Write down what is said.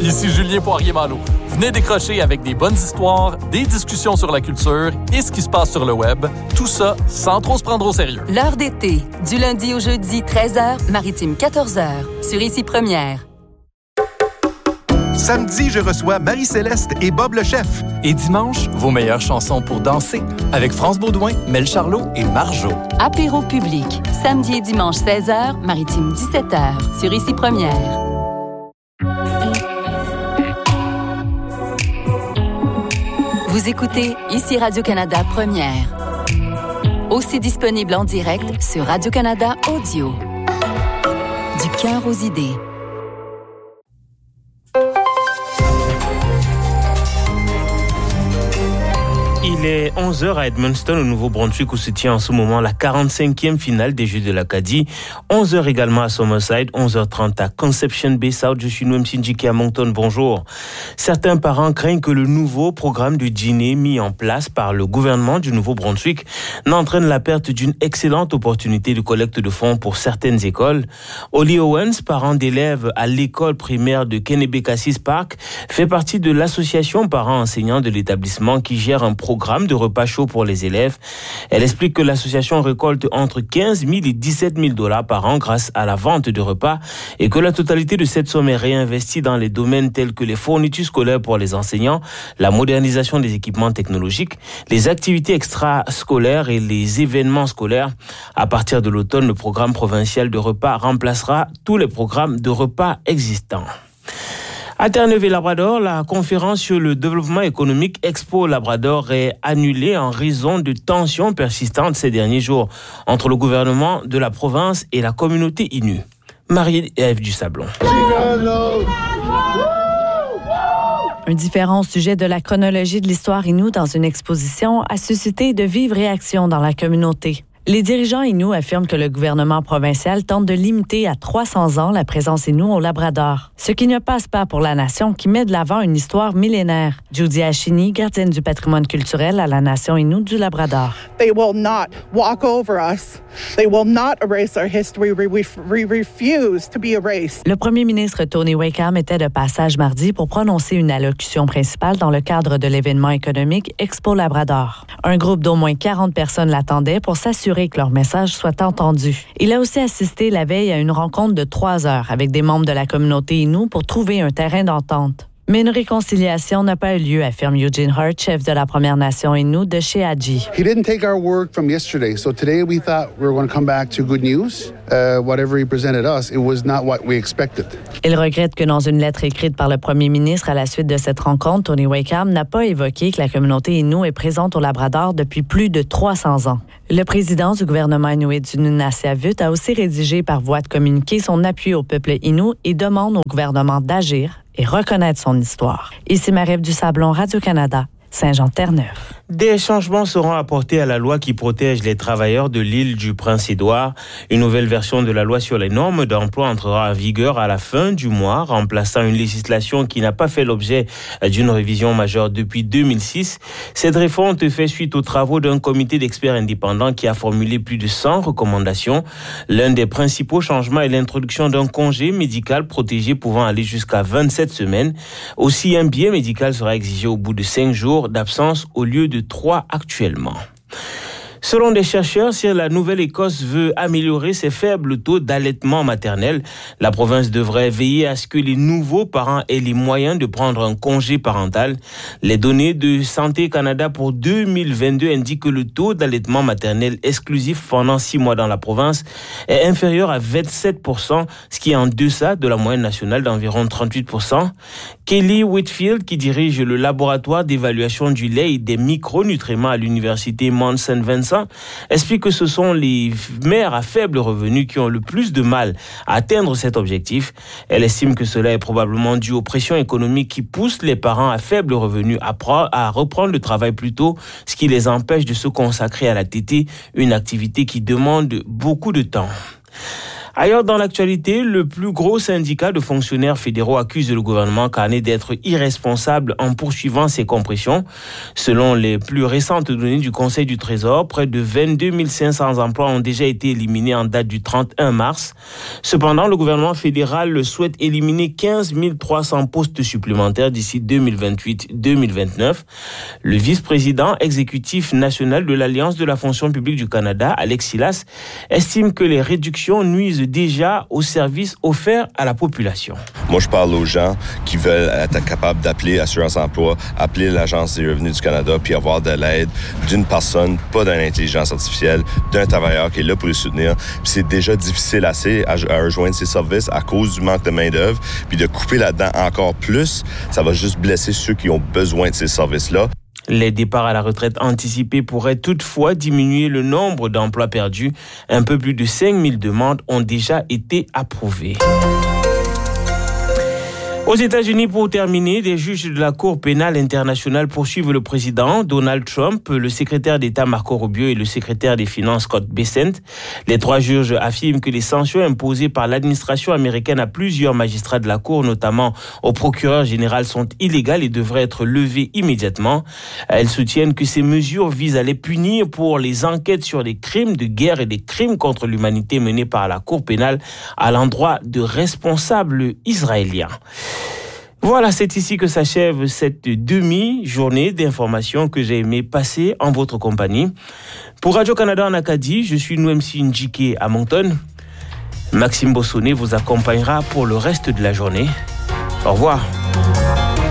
Ici Julien Poirier-Malo. Venez décrocher avec des bonnes histoires, des discussions sur la culture et ce qui se passe sur le web. Tout ça sans trop se prendre au sérieux. L'heure d'été, du lundi au jeudi, 13h, Maritime 14h, sur Ici Première. Samedi, je reçois Marie-Céleste et Bob le chef. Et dimanche, vos meilleures chansons pour danser avec France Baudouin, Mel Charlot et Marjo. Apéro public, samedi et dimanche 16h, Maritime 17h, sur Ici Première. Vous écoutez Ici Radio-Canada Première. Aussi disponible en direct sur Radio-Canada Audio. Du cœur aux idées. Il est 11h à Edmundston, au Nouveau-Brunswick, où se tient en ce moment la 45e finale des Jeux de l'Acadie. 11h également à Summerside, 11h30 à Conception Bay South. Je suis Noam Sindjiki à Moncton, bonjour. Certains parents craignent que le nouveau programme de dîner mis en place par le gouvernement du Nouveau-Brunswick n'entraîne la perte d'une excellente opportunité de collecte de fonds pour certaines écoles. Oli Owens, parent d'élèves à l'école primaire de Kennebecassis Park, fait partie de l'association parents-enseignants de l'établissement qui gère un programme de repas chaud pour les élèves. Elle explique que l'association récolte entre 15 000 et 17 000 $ par an grâce à la vente de repas et que la totalité de cette somme est réinvestie dans les domaines tels que les fournitures scolaires pour les enseignants, la modernisation des équipements technologiques, les activités extrascolaires et les événements scolaires. À partir de l'automne, le programme provincial de repas remplacera tous les programmes de repas existants. À Terre-Neuve-et-Labrador, la conférence sur le développement économique Expo Labrador est annulée en raison de tensions persistantes ces derniers jours entre le gouvernement de la province et la communauté Innu. Marie-Ève Dusablon. Un différent sujet de la chronologie de l'histoire Innu dans une exposition a suscité de vives réactions dans la communauté. Les dirigeants Innu affirment que le gouvernement provincial tente de limiter à 300 ans la présence Innu au Labrador, ce qui ne passe pas pour la nation qui met de l'avant une histoire millénaire. Judy Ashini, gardienne du patrimoine culturel à la nation Innu du Labrador. They will not walk over us. They will not erase our history. We refuse to be erased. Le premier ministre Tony Wakeham était de passage mardi pour prononcer une allocution principale dans le cadre de l'événement économique Expo Labrador. Un groupe d'au moins 40 personnes l'attendait pour s'assurer que leur message soit entendu. Il a aussi assisté la veille à une rencontre de 3 heures avec des membres de la communauté Innu pour trouver un terrain d'entente. Mais une réconciliation n'a pas eu lieu, affirme Eugene Hart, chef de la Première Nation Innu de Sheadji. He didn't take our word from yesterday, so today we thought we were going to come back to good news. Whatever he presented us, it was not what we expected. Il regrette que dans une lettre écrite par le premier ministre à la suite de cette rencontre, Tony Wakeham n'a pas évoqué que la communauté Innu est présente au Labrador depuis plus de 300 ans. Le président du gouvernement inuit du Nunavut a aussi rédigé par voie de communiqué son appui au peuple Innu et demande au gouvernement d'agir et reconnaître son histoire. Ici Marie-Ève Dusablon, Radio-Canada, Saint-Jean-Terre-Neuve. Des changements seront apportés à la loi qui protège les travailleurs de l'île du Prince-Édouard. Une nouvelle version de la loi sur les normes d'emploi entrera en vigueur à la fin du mois, remplaçant une législation qui n'a pas fait l'objet d'une révision majeure depuis 2006. Cette réforme fait suite aux travaux d'un comité d'experts indépendants qui a formulé plus de 100 recommandations. L'un des principaux changements est l'introduction d'un congé médical protégé pouvant aller jusqu'à 27 semaines. Aussi, un billet médical sera exigé au bout de 5 jours d'absence au lieu de 3 actuellement. Selon des chercheurs, si la Nouvelle-Écosse veut améliorer ses faibles taux d'allaitement maternel, la province devrait veiller à ce que les nouveaux parents aient les moyens de prendre un congé parental. Les données de Santé Canada pour 2022 indiquent que le taux d'allaitement maternel exclusif pendant 6 mois dans la province est inférieur à 27%, ce qui est en deçà de la moyenne nationale d'environ 38%. Kelly Whitfield, qui dirige le laboratoire d'évaluation du lait et des micronutriments à l'université Mount St. Vincent, explique que ce sont les mères à faible revenu qui ont le plus de mal à atteindre cet objectif. Elle estime que cela est probablement dû aux pressions économiques qui poussent les parents à faible revenu à reprendre le travail plus tôt, ce qui les empêche de se consacrer à la tétée, une activité qui demande beaucoup de temps. Ailleurs dans l'actualité, le plus gros syndicat de fonctionnaires fédéraux accuse le gouvernement canet d'être irresponsable en poursuivant ses compressions. Selon les plus récentes données du Conseil du Trésor, près de 22 500 emplois ont déjà été éliminés en date du 31 mars. Cependant, le gouvernement fédéral souhaite éliminer 15 300 postes supplémentaires d'ici 2028-2029. Le vice-président exécutif national de l'Alliance de la fonction publique du Canada, Alex Silas, estime que les réductions nuisent déjà aux services offerts à la population. Moi, je parle aux gens qui veulent être capables d'appeler Assurance Emploi, appeler l'Agence des revenus du Canada, puis avoir de l'aide d'une personne, pas d'une intelligence artificielle, d'un travailleur qui est là pour les soutenir. Puis c'est déjà difficile assez à rejoindre ces services à cause du manque de main-d'œuvre, puis de couper là-dedans encore plus, ça va juste blesser ceux qui ont besoin de ces services-là. Les départs à la retraite anticipés pourraient toutefois diminuer le nombre d'emplois perdus. Un peu plus de 5 000 demandes ont déjà été approuvées. Aux États-Unis, pour terminer, des juges de la Cour pénale internationale poursuivent le président Donald Trump, le secrétaire d'État Marco Rubio et le secrétaire des Finances Scott Bessent. Les trois juges affirment que les sanctions imposées par l'administration américaine à plusieurs magistrats de la Cour, notamment au procureur général, sont illégales et devraient être levées immédiatement. Elles soutiennent que ces mesures visent à les punir pour les enquêtes sur des crimes de guerre et des crimes contre l'humanité menés par la Cour pénale à l'endroit de responsables israéliens. Voilà, c'est ici que s'achève cette demi-journée d'informations que j'ai aimé passer en votre compagnie. Pour Radio-Canada en Acadie, je suis Nouemsi Njike à Moncton. Maxime Bossonnet vous accompagnera pour le reste de la journée. Au revoir.